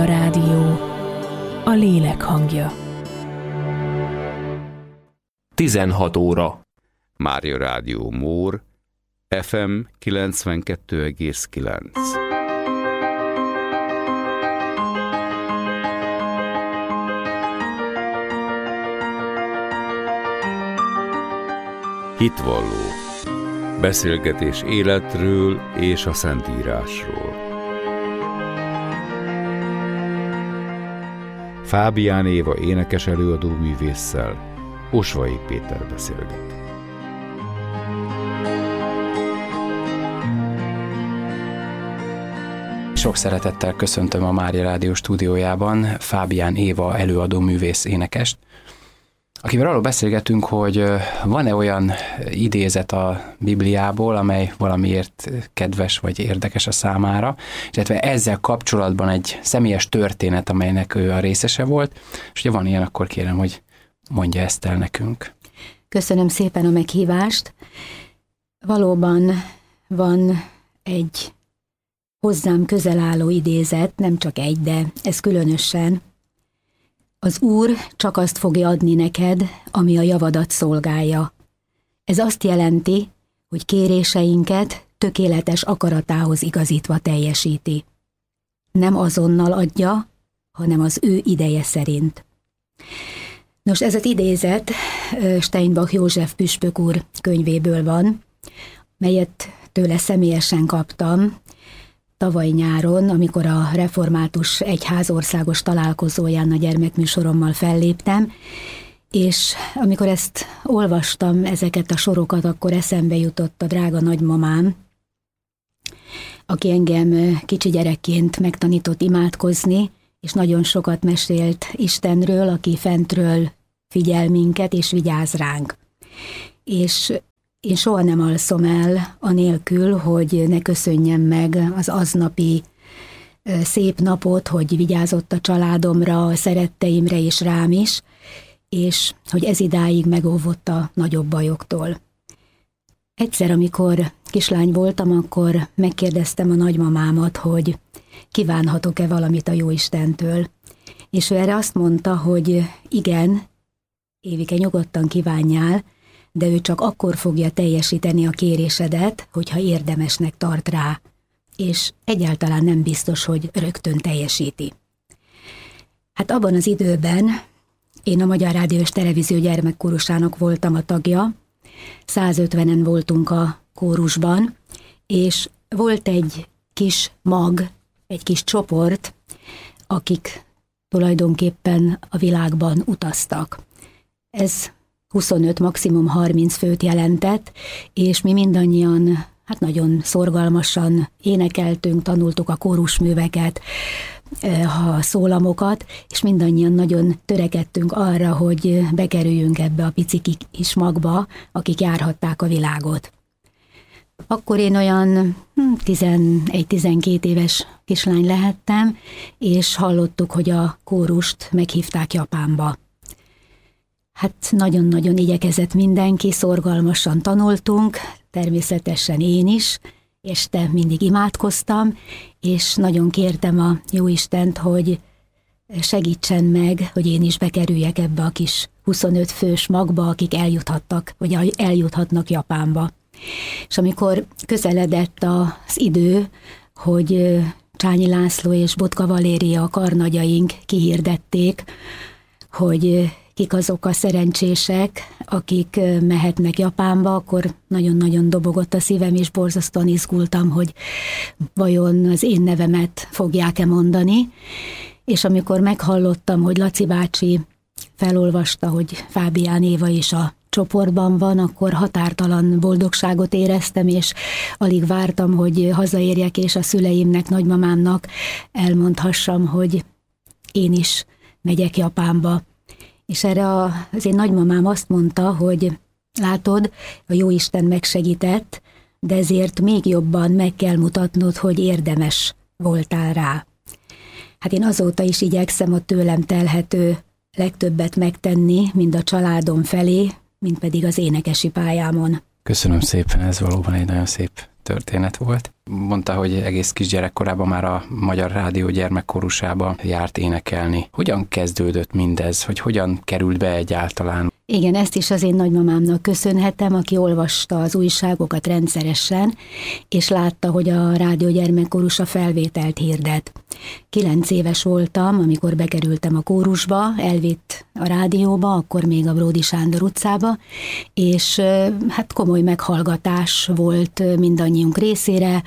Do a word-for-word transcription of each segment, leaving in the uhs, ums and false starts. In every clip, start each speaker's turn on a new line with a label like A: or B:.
A: Mária Rádió, a lélek hangja.
B: tizenhat óra.
C: Mária Rádió Mór, ef em kilencvenkettő egész kilenc. Hitvalló. Beszélgetés életről és a Szentírásról. Fábián Éva énekes előadó művésszel Osvai Péter beszélget.
D: Sok szeretettel köszöntöm a Mária Rádió stúdiójában Fábián Éva előadó művész énekest, akivel arról beszélgetünk, hogy van-e olyan idézet a Bibliából, amely valamiért kedves vagy érdekes a számára, illetve ezzel kapcsolatban egy személyes történet, amelynek ő a részese volt, és ha van ilyen, akkor kérem, hogy mondja ezt el nekünk.
E: Köszönöm szépen a meghívást. Valóban van egy hozzám közel álló idézet, nem csak egy, de ez különösen. Az Úr csak azt fogja adni neked, ami a javadat szolgálja. Ez azt jelenti, hogy kéréseinket tökéletes akaratához igazítva teljesíti. Nem azonnal adja, hanem az ő ideje szerint. Nos, ez az idézet Steinbach József püspök úr könyvéből van, melyet tőle személyesen kaptam tavaly nyáron, amikor a Református Egyház országos találkozóján a gyermekműsorommal felléptem, és amikor ezt olvastam, ezeket a sorokat, akkor eszembe jutott a drága nagymamám, aki engem kicsi gyerekként megtanított imádkozni, és nagyon sokat mesélt Istenről, aki fentről figyel minket, és vigyáz ránk. És én soha nem alszom el anélkül, hogy ne köszönjem meg az aznapi szép napot, hogy vigyázott a családomra, a szeretteimre és rám is, és hogy ez idáig megóvott a nagyobb bajoktól. Egyszer, amikor kislány voltam, akkor megkérdeztem a nagymamámat, hogy kívánhatok-e valamit a Jóistentől. És ő erre azt mondta, hogy igen, Évike, nyugodtan kívánjál, de ő csak akkor fogja teljesíteni a kérésedet, hogyha érdemesnek tart rá, és egyáltalán nem biztos, hogy rögtön teljesíti. Hát abban az időben én a Magyar Rádió és Televízió gyermekkórusának voltam a tagja, százötvenen voltunk a kórusban, és volt egy kis mag, egy kis csoport, akik tulajdonképpen a világban utaztak. Ez huszonöt, maximum harminc főt jelentett, és mi mindannyian hát nagyon szorgalmasan énekeltünk, tanultuk a kórusműveket, a szólamokat, és mindannyian nagyon törekedtünk arra, hogy bekerüljünk ebbe a pici kis magba, akik járhatták a világot. Akkor én olyan tizenegy-tizenkét éves kislány lehettem, és hallottuk, hogy a kórust meghívták Japánba. Hát nagyon-nagyon igyekezett mindenki, szorgalmasan tanultunk, természetesen én is, este mindig imádkoztam, és nagyon kértem a Jóistent, hogy segítsen meg, hogy én is bekerüljek ebbe a kis huszonöt fős magba, akik eljuthattak, vagy eljuthatnak Japánba. És amikor közeledett az idő, hogy Csányi László és Botka Valéria, a karnagyaink kihirdették, hogy kik azok a szerencsések, akik mehetnek Japánba, akkor nagyon-nagyon dobogott a szívem, és borzasztóan izgultam, hogy vajon az én nevemet fogják-e mondani. És amikor meghallottam, hogy Laci bácsi felolvasta, hogy Fábián Éva is a csoportban van, akkor határtalan boldogságot éreztem, és alig vártam, hogy hazaérjek, és a szüleimnek, nagymamámnak elmondhassam, hogy én is megyek Japánba. És erre az én nagymamám azt mondta, hogy látod, a Jóisten megsegített, de ezért még jobban meg kell mutatnod, hogy érdemes voltál rá. Hát én azóta is igyekszem a tőlem telhető legtöbbet megtenni, mind a családom felé, mind pedig az énekesi pályámon.
D: Köszönöm szépen, ez valóban egy nagyon szép történet volt. Mondta, hogy egész kisgyerekkorában már a Magyar Rádió gyermekkórusába járt énekelni. Hogyan kezdődött mindez, hogy hogyan került be egyáltalán?
E: Igen, ezt is az én nagymamámnak köszönhetem, aki olvasta az újságokat rendszeresen, és látta, hogy a Rádió gyermekkórusa felvételt hirdet. Kilenc éves voltam, amikor bekerültem a kórusba, elvitt a rádióba, akkor még a Bródi Sándor utcába, és hát komoly meghallgatás volt mindannyiunk részére,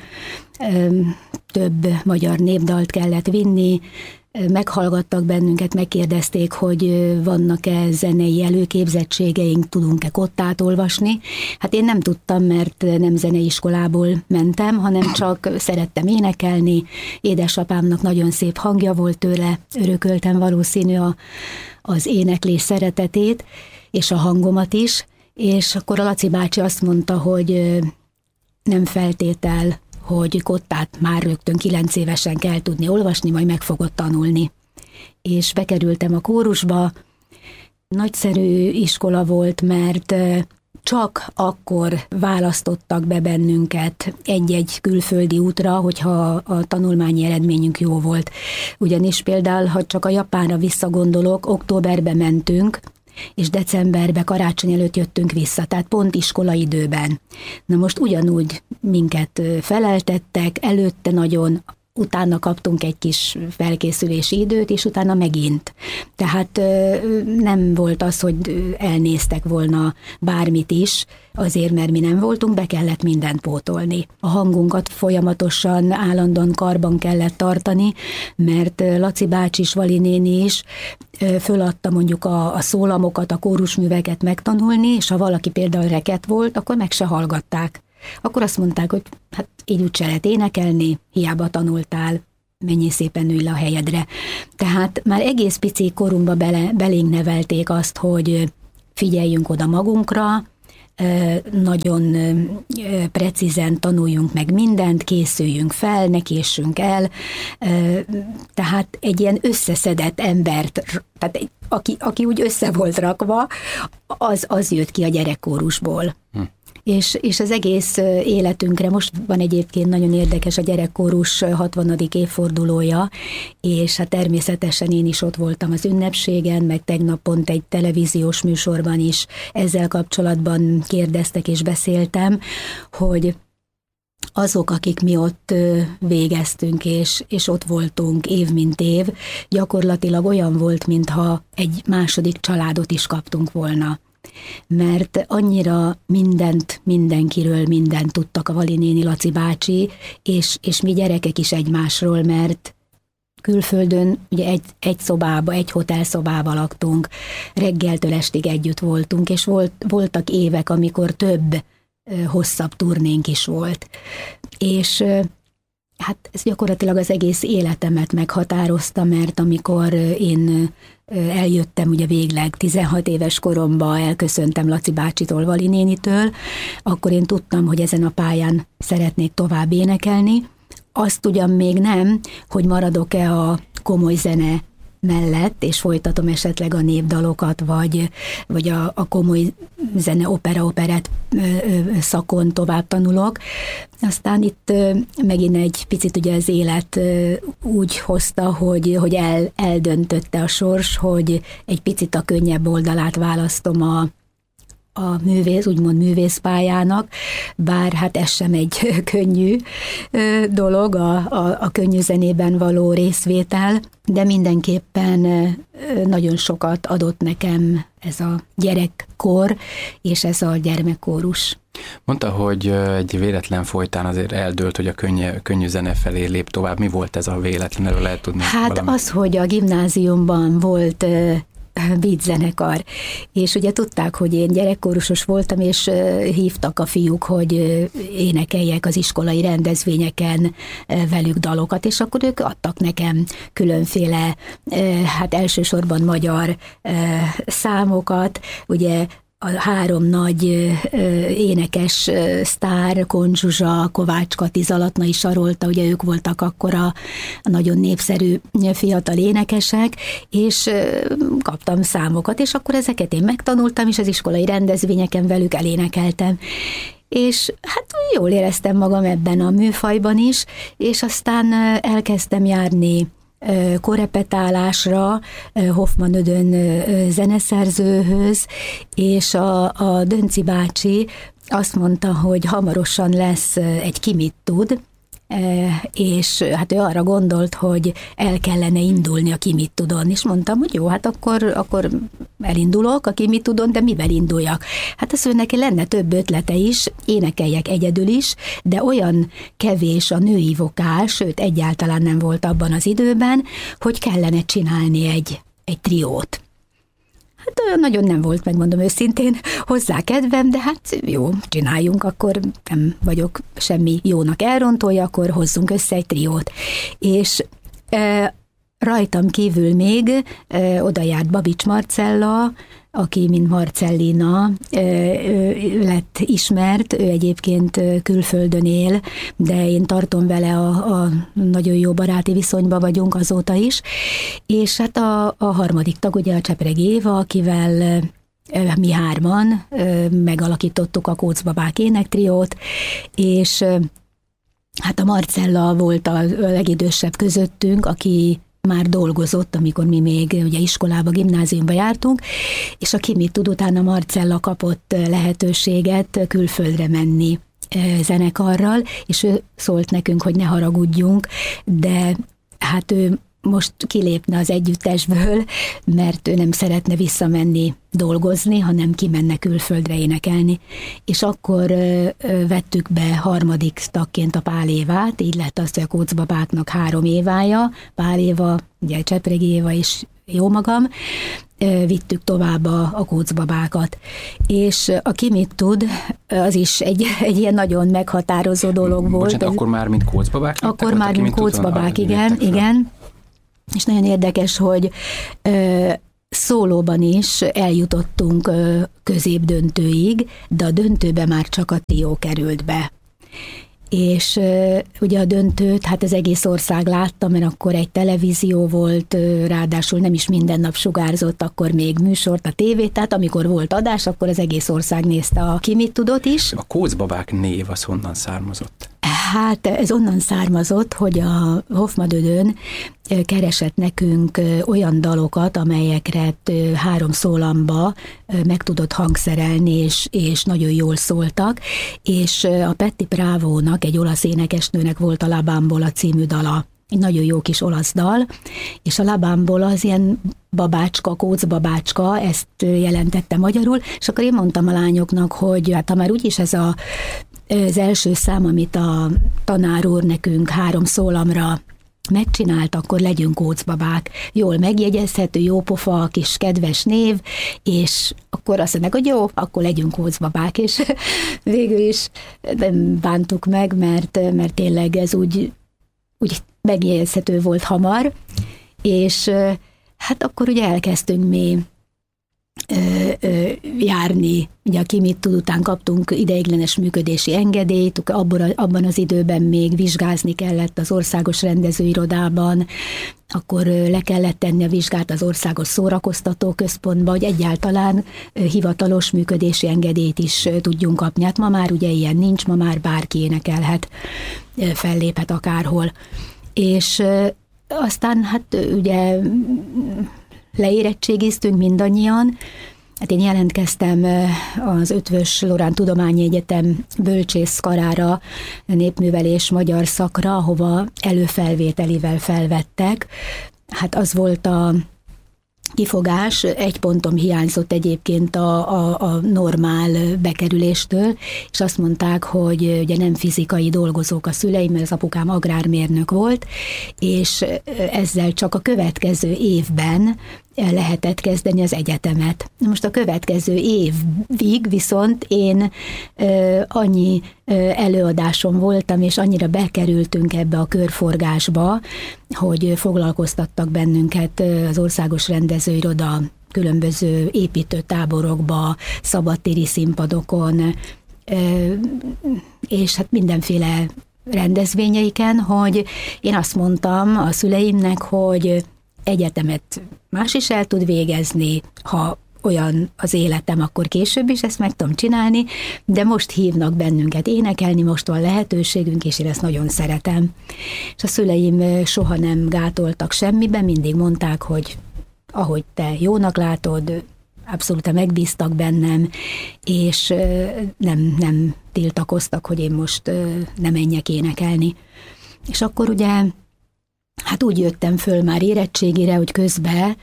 E: több magyar népdalt kellett vinni, meghallgattak bennünket, megkérdezték, hogy vannak-e zenei előképzettségeink, tudunk-e kottát olvasni. Hát én nem tudtam, mert nem zeneiskolából mentem, hanem csak szerettem énekelni. Édesapámnak nagyon szép hangja volt, tőle örököltem valószínű a, az éneklés szeretetét, és a hangomat is. És akkor a Laci bácsi azt mondta, hogy nem feltétel, hogy kottát már rögtön kilenc évesen kell tudni olvasni, majd meg fogod tanulni. És bekerültem a kórusba, nagyszerű iskola volt, mert csak akkor választottak be bennünket egy-egy külföldi útra, hogyha a tanulmányi eredményünk jó volt. Ugyanis például, ha csak a Japánra visszagondolok, októberben mentünk, és decemberben karácsony előtt jöttünk vissza, tehát pont iskolaidőben. Na most ugyanúgy minket feleltettek, előtte nagyon, utána kaptunk egy kis felkészülési időt, és utána megint. Tehát nem volt az, hogy elnéztek volna bármit is, azért, mert mi nem voltunk, be kellett mindent pótolni. A hangunkat folyamatosan, állandóan karban kellett tartani, mert Laci bácsi is, Vali néni is föladta mondjuk a, a szólamokat, a kórusműveket megtanulni, és ha valaki például reket volt, akkor meg se hallgatták. Akkor azt mondták, hogy hát így úgyse lehet énekelni, hiába tanultál, menjél szépen, ülj le a helyedre. Tehát már egész pici korunkba bele, belénk nevelték azt, hogy figyeljünk oda magunkra, nagyon precízen tanuljunk meg mindent, készüljünk fel, ne késsünk el, tehát egy ilyen összeszedett embert, tehát aki, aki úgy össze volt rakva, az, az jött ki a gyerekkórusból. Hm. És, és az egész életünkre, most van egyébként nagyon érdekes a gyerekkórus hatvanadik évfordulója, és hát természetesen én is ott voltam az ünnepségen, meg tegnap pont egy televíziós műsorban is ezzel kapcsolatban kérdeztek és beszéltem, hogy azok, akik mi ott végeztünk, és, és ott voltunk év mint év, gyakorlatilag olyan volt, mintha egy második családot is kaptunk volna. Mert annyira mindent, mindenkiről mindent tudtak a Vali néni, Laci bácsi, és, és mi gyerekek is egymásról, mert külföldön ugye egy, egy szobába, egy hotelszobába laktunk, reggeltől estig együtt voltunk, és volt, voltak évek, amikor több hosszabb turnénk is volt. És hát ez gyakorlatilag az egész életemet meghatározta, mert amikor én eljöttem ugye végleg tizenhat éves koromban, elköszöntem Laci bácsitól, Vali nénitől, akkor én tudtam, hogy ezen a pályán szeretnék tovább énekelni. Azt ugyan még nem, hogy maradok-e a komoly zene mellett, és folytatom esetleg a népdalokat, vagy, vagy a, a komoly zene, opera, operett szakon tovább tanulok. Aztán itt megint egy picit ugye az élet úgy hozta, hogy, hogy el, eldöntötte a sors, hogy egy picit a könnyebb oldalát választom a a művész, úgymond művészpályának, bár hát ez sem egy könnyű dolog, a, a, a könnyű zenében való részvétel, de mindenképpen nagyon sokat adott nekem ez a gyerekkor, és ez a gyermekkórus.
D: Mondta, hogy egy véletlen folytán azért eldőlt, hogy a könnyű, könnyű zene felé lép tovább. Mi volt ez a véletlen? Erről lehet tudni?
E: Hát
D: valami? Az,
E: hogy a gimnáziumban volt beat zenekar, és ugye tudták, hogy én gyerekkórusos voltam, és hívtak a fiúk, hogy énekeljek az iskolai rendezvényeken velük dalokat, és akkor ők adtak nekem különféle, hát elsősorban magyar számokat, ugye a három nagy énekes sztár, Kon Zsuzsa, Kovács Kati, Zalatnai Sarolta, ugye ők voltak akkor a nagyon népszerű fiatal énekesek, és kaptam számokat, és akkor ezeket én megtanultam, és az iskolai rendezvényeken velük elénekeltem. és hát jól éreztem magam ebben a műfajban is, és aztán elkezdtem járni korepetálásra Hoffman Ödön zeneszerzőhöz, és a, a Dönci bácsi azt mondta, hogy hamarosan lesz egy Ki mit tud, és hát ő arra gondolt, hogy el kellene indulni a Ki mit tudon, és mondtam, hogy jó, hát akkor, akkor elindulok a Ki mit tudon, de mivel induljak? Hát az, hogy neki lenne több ötlete is, énekeljek egyedül is, de olyan kevés a női vokál, sőt egyáltalán nem volt abban az időben, hogy kellene csinálni egy, egy triót. Hát olyan nagyon nem volt, megmondom őszintén, hozzá kedvem, de hát jó, csináljunk, akkor nem vagyok semmi jónak elrontója, akkor hozzunk össze egy triót. És e, rajtam kívül még e, oda járt Babics Marcella, aki, mint Marcellina lett ismert, ő egyébként külföldön él, de én tartom vele a, a nagyon jó baráti viszonyban vagyunk azóta is, és hát a, a harmadik tag ugye a Csepregi Éva, akivel mi hárman megalakítottuk a Kóczbabák énektriót, és hát a Marcella volt a legidősebb közöttünk, aki már dolgozott, amikor mi még ugye iskolába, gimnáziumba jártunk, és a Ki mit tud, utána Marcella kapott lehetőséget külföldre menni zenekarral, és ő szólt nekünk, hogy ne haragudjunk, de hát ő most kilépne az együttesből, mert ő nem szeretne visszamenni dolgozni, hanem kimenne külföldre énekelni. És akkor ö, ö, vettük be harmadik tagként a Pál Évát, így lett az, hogy a Kóczbabáknak három Évája, Pál Éva, ugye Csepregi Éva és jó magam, ö, vittük tovább a, a Kóczbabákat. És a Ki mit tud, az is egy, egy ilyen nagyon meghatározó dolog volt.
D: Bocsánat, akkor már mint Kóczbabák?
E: Akkor már mint Kóczbabák, igen, igen. És nagyon érdekes, hogy ö, szólóban is eljutottunk ö, középdöntőig, de a döntőbe már csak a trió került be. És ö, ugye a döntőt, hát az egész ország látta, mert akkor egy televízió volt, ö, ráadásul nem is minden nap sugárzott, akkor még műsort, a tévét, tehát amikor volt adás, akkor az egész ország nézte a Ki mit tudott is.
D: A Kóczbabák név az honnan származott?
E: Hát ez onnan származott, hogy a Hoffman Ödön keresett nekünk olyan dalokat, amelyekre három szólamba meg tudott hangszerelni, és, és nagyon jól szóltak, és a Petty Bravo-nak, egy olasz énekesnőnek volt a La Bambola című dala, egy nagyon jó kis olasz dal, és a La Bambola az ilyen babácska, kóczbabácska, ezt jelentette magyarul, és akkor én mondtam a lányoknak, hogy hát ha már úgyis ez a az első szám, amit a tanár úr nekünk három szólamra megcsinált, akkor legyünk Kóczbabák. Jól megjegyezhető, jó pofa, kis kedves név, és akkor azt mondják, hogy jó, akkor legyünk Kóczbabák, és végül is nem bántuk meg, mert, mert tényleg ez úgy, úgy megjegyezhető volt hamar, és hát akkor ugye elkezdtünk mi Ö, ö, járni. Ugye a Ki mit tud, után kaptunk ideiglenes működési engedélyt, abban, abban az időben még vizsgázni kellett az országos rendezőirodában, akkor ö, le kellett tenni a vizsgát az országos szórakoztató központba, hogy egyáltalán ö, hivatalos működési engedélyt is ö, tudjunk kapni. Hát ma már ugye ilyen nincs, ma már bárki énekelhet, ö, felléphet akárhol. És ö, aztán hát ugye leérettségiztünk mindannyian. Hát én jelentkeztem az Ötvös Loránd Tudományi Egyetem bölcsészkarára, népművelés magyar szakra, ahova előfelvételivel felvettek. Hát az volt a kifogás, egy pontom hiányzott egyébként a, a, a normál bekerüléstől, és azt mondták, hogy ugye nem fizikai dolgozók a szüleim, mert az apukám agrármérnök volt, és ezzel csak a következő évben lehetett kezdeni az egyetemet. Most a következő évig viszont én ö, annyi ö, előadásom voltam, és annyira bekerültünk ebbe a körforgásba, hogy foglalkoztattak bennünket az országos rendezőiroda különböző építőtáborokba, szabadtéri színpadokon, ö, és hát mindenféle rendezvényeiken, hogy én azt mondtam a szüleimnek, hogy egyetemet más is el tud végezni, ha olyan az életem akkor később is, ezt meg tudom csinálni, de most hívnak bennünket énekelni, most van lehetőségünk, és én ezt nagyon szeretem. És a szüleim soha nem gátoltak semmiben, mindig mondták, hogy ahogy te jónak látod, abszolút megbíztak bennem, és nem, nem tiltakoztak, hogy én most nem menjek énekelni. És akkor ugye, hát úgy jöttem föl már érettségire, hogy közben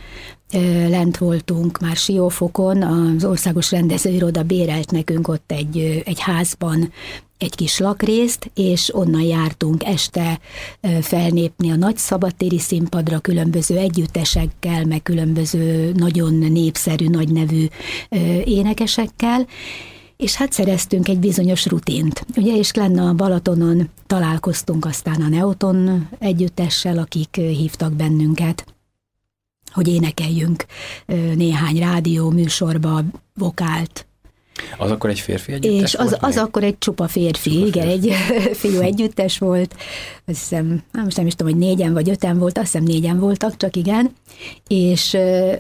E: lent voltunk már Siófokon, az Országos Rendezőiroda bérelt nekünk ott egy, egy házban egy kis lakrészt, és onnan jártunk este felnépni a nagy szabadtéri színpadra különböző együttesekkel, meg különböző nagyon népszerű, nagynevű énekesekkel, és hát szereztünk egy bizonyos rutint. Ugye, és lenne a Balatonon találkoztunk aztán a Neoton együttessel, akik hívtak bennünket, hogy énekeljünk néhány rádió műsorba, vokált.
D: Az akkor egy férfi együttes
E: és az,
D: volt?
E: az akkor egy csupa férfi, csupa igen, férfi. Egy fiú együttes volt, azt hiszem, most nem is tudom, hogy négyen vagy öten volt, azt hiszem négyen voltak, csak igen, és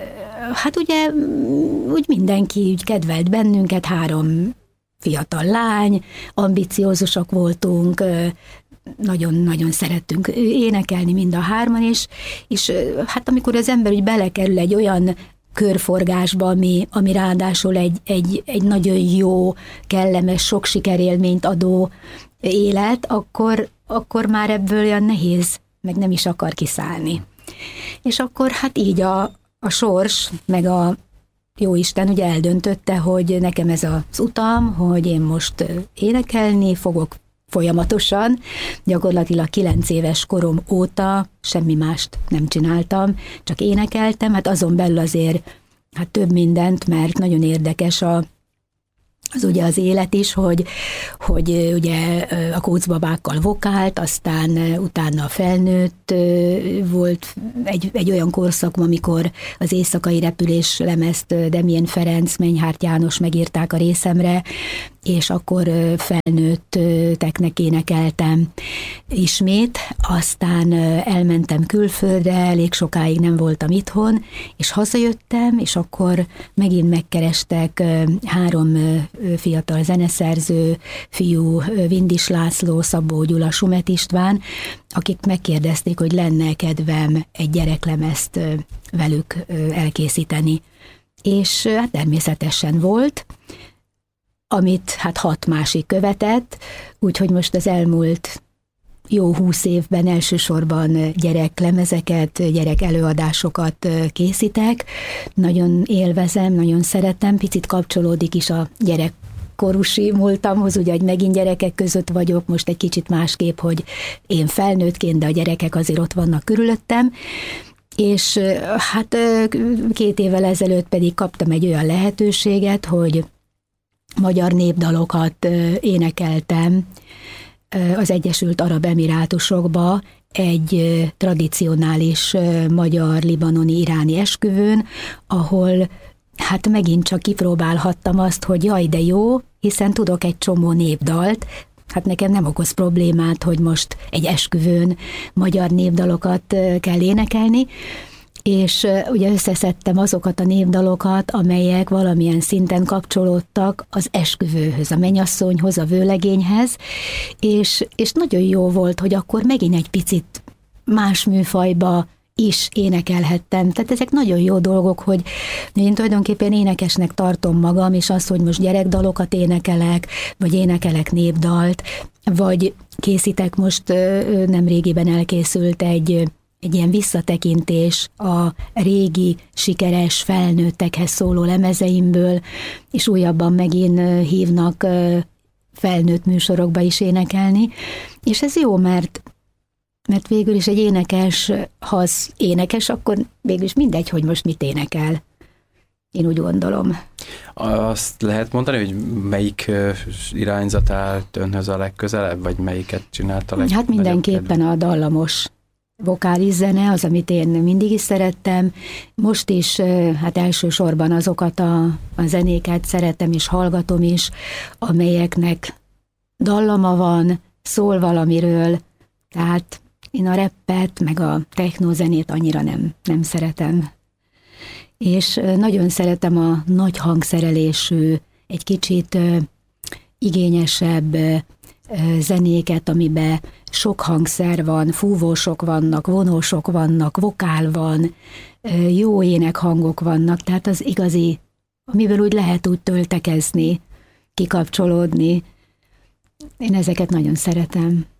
E: hát ugye úgy mindenki úgy kedvelt bennünket, három fiatal lány, ambiciózusak voltunk, nagyon-nagyon szerettünk énekelni mind a hárman, és, és hát amikor az ember úgy belekerül egy olyan körforgásba, ami, ami ráadásul egy, egy, egy nagyon jó, kellemes, sok sikerélményt adó élet, akkor, akkor már ebből olyan nehéz, meg nem is akar kiszállni. És akkor hát így a, a sors, meg a Jóisten ugye eldöntötte, hogy nekem ez az utam, hogy én most énekelni fogok folyamatosan, gyakorlatilag kilenc éves korom óta semmi mást nem csináltam, csak énekeltem, hát azon belül azért hát több mindent, mert nagyon érdekes a az ugye az élet is, hogy, hogy ugye a kócbabákkal vokált, aztán utána felnőtt volt egy, egy olyan korszak, amikor az Éjszakai repülés lemezt Demjén Ferenc, Menyhárt János megírták a részemre, és akkor felnőtteknek énekeltem ismét, aztán elmentem külföldre, elég sokáig nem voltam itthon, és hazajöttem, és akkor megint megkerestek három fiatal zeneszerző, fiú, Vindis László, Szabó Gyula, Sumet István, akik megkérdezték, hogy lenne kedvem egy gyereklemezt velük elkészíteni. És hát természetesen volt, amit hát hat másik követett, úgyhogy most az elmúlt jó húsz évben elsősorban gyereklemezeket, gyerek előadásokat készítek. Nagyon élvezem, nagyon szeretem, picit kapcsolódik is a gyerekkorusi múltamhoz, ugye, hogy megint gyerekek között vagyok, most egy kicsit másképp, hogy én felnőttként, de a gyerekek azért ott vannak körülöttem. És hát két évvel ezelőtt pedig kaptam egy olyan lehetőséget, hogy magyar népdalokat énekeltem az Egyesült Arab Emirátusokba egy tradicionális magyar-libanoni iráni esküvőn, ahol hát megint csak kipróbálhattam azt, hogy jaj, de jó, hiszen tudok egy csomó népdalt, hát nekem nem okoz problémát, hogy most egy esküvőn magyar népdalokat kell énekelni, és ugye összeszedtem azokat a népdalokat, amelyek valamilyen szinten kapcsolódtak az esküvőhöz, a mennyasszonyhoz, a vőlegényhez, és, és nagyon jó volt, hogy akkor megint egy picit más műfajba is énekelhettem. Tehát ezek nagyon jó dolgok, hogy én tulajdonképpen énekesnek tartom magam, és az, hogy most gyerekdalokat énekelek, vagy énekelek népdalt, vagy készítek most, nemrégiben elkészült egy egy ilyen visszatekintés a régi, sikeres felnőttekhez szóló lemezeimből, és újabban megint hívnak felnőtt műsorokba is énekelni, és ez jó, mert, mert végül is egy énekes, ha az énekes, akkor végül is mindegy, hogy most mit énekel. Én úgy gondolom.
D: Azt lehet mondani, hogy melyik irányzat állt önhöz a legközelebb, vagy melyiket csinálta a legnagyobb?
E: Hát mindenképpen a dallamos vokális zene, az, amit én mindig is szerettem. Most is hát elsősorban azokat a, a zenéket szeretem és hallgatom is, amelyeknek dallama van, szól valamiről, tehát én a rappet, meg a technózenét annyira nem, nem szeretem. és nagyon szeretem a nagy hangszerelésű, egy kicsit igényesebb zenéket, amiben sok hangszer van, fúvósok vannak, vonósok vannak, vokál van, jó énekhangok vannak, tehát az igazi, amiből úgy lehet úgy töltekezni, kikapcsolódni. Én ezeket nagyon szeretem.